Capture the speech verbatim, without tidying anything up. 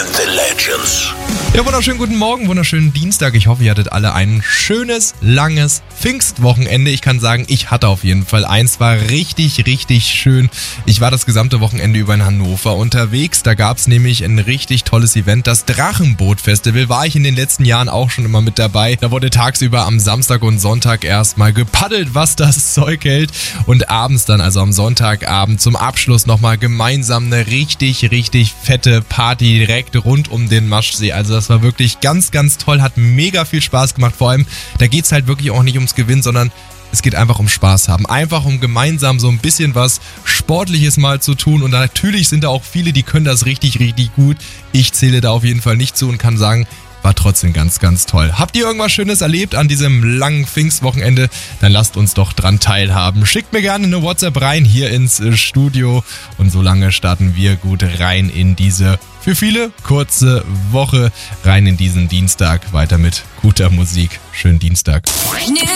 and the Legends. Ja, wunderschönen guten Morgen, wunderschönen Dienstag. Ich hoffe, ihr hattet alle ein schönes, langes Pfingstwochenende. Ich kann sagen, ich hatte auf jeden Fall eins. War richtig, richtig schön. Ich war das gesamte Wochenende über in Hannover unterwegs. Da gab es nämlich ein richtig tolles Event. Das Drachenboot-Festival war ich in den letzten Jahren auch schon immer mit dabei. Da wurde tagsüber am Samstag und Sonntag erstmal gepaddelt, was das Zeug hält. Und abends dann, also am Sonntagabend zum Abschluss nochmal gemeinsam eine richtig, richtig fette Party direkt rund um den Maschsee. Also das war wirklich ganz, ganz toll, hat mega viel Spaß gemacht. Vor allem, da geht es halt wirklich auch nicht ums Gewinnen, sondern es geht einfach um Spaß haben. Einfach um gemeinsam so ein bisschen was Sportliches mal zu tun. Und natürlich sind da auch viele, die können das richtig, richtig gut. Ich zähle da auf jeden Fall nicht zu und kann sagen, war trotzdem ganz, ganz toll. Habt ihr irgendwas Schönes erlebt an diesem langen Pfingstwochenende? Dann lasst uns doch dran teilhaben. Schickt mir gerne eine WhatsApp rein hier ins Studio. Und solange starten wir gut rein in diese, für viele, kurze Woche. Rein in diesen Dienstag. Weiter mit guter Musik. Schönen Dienstag.